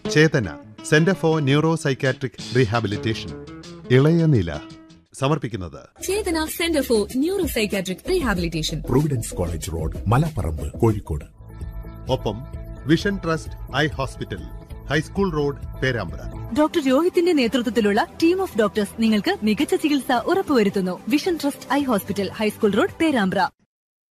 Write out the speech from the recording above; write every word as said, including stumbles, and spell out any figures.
Chetana centre for neuro psychiatric rehabilitation ഇളയ നില സമർപ്പിക്കുന്നത് ചേതന centre for neuro psychiatric rehabilitation, Providence college road, Malaparamba, Kozhikode. ഒപ്പം vision trust eye hospital, high school road, Perambra. Doctor രോഹിത്തിന്റെ നേതൃത്വത്തിലുള്ള team of doctors നിങ്ങൾക്ക് മികച്ച ചികിത്സ ഉറപ്പുവരുത്തുന്നു. Vision trust eye hospital, high school road, Perambra.